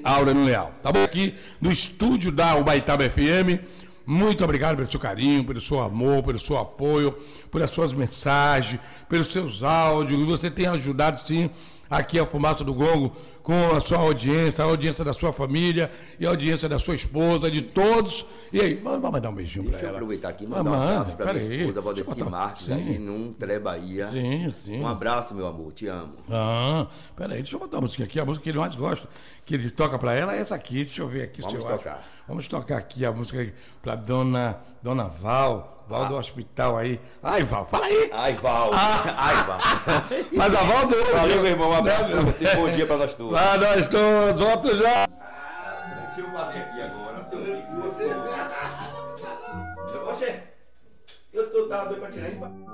Aurélio Leal. Tá bom? Aqui no estúdio da Ubaitaba FM. Muito obrigado pelo seu carinho, pelo seu amor, pelo seu apoio, pelas suas mensagens, pelos seus áudios. Você tem ajudado, sim, aqui a Fumaça do Gongo com a audiência da sua família e a audiência da sua esposa, de todos. E aí, vamos dar um beijinho para ela. Deixa eu aproveitar aqui e mandar um abraço para minha esposa, Valdeci Marques, aí num Tele Bahia. Sim, sim. Um abraço, meu amor, te amo. Peraí, deixa eu botar a música aqui, a música que ele mais gosta, que ele toca para ela é essa aqui, deixa eu ver aqui. Vamos tocar. Vamos tocar aqui a música para Dona Val do hospital aí. Ai, Val, fala aí. Ai, Val. Ai, Val. Mas a Val deu. Valeu, meu irmão, um abraço para você, bom dia para nós todos. Para nós todos, volto já. Deixa eu fazer aqui agora, seu Mix, você... Eu tô dando para tirar aí.